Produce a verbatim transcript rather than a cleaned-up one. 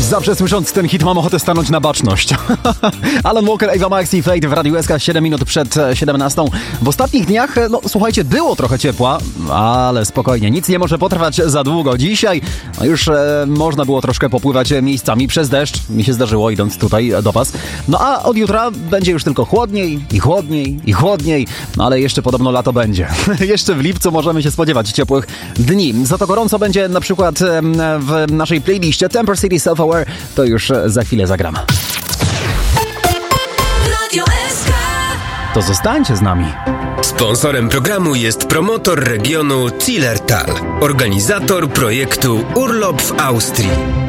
Zawsze słysząc ten hit mam ochotę stanąć na baczność. Alan Walker, Ava Max i Fate w Radiu S K siedem minut przed siedemnastą. W ostatnich dniach, no słuchajcie, było trochę ciepła, ale spokojnie, nic nie może potrwać za długo. Dzisiaj no już e, można było troszkę popływać miejscami przez deszcz. Mi się zdarzyło, idąc tutaj do was. No a od jutra będzie już tylko chłodniej i chłodniej i chłodniej. No ale jeszcze podobno lato będzie. Jeszcze w lipcu możemy się spodziewać ciepłych dni. Za to gorąco będzie na przykład e, w naszej playliście Temper City Self-Aware. To już za chwilę zagram. Radio S K. To zostańcie z nami. Sponsorem programu jest promotor regionu Zillertal, organizator projektu Urlop w Austrii.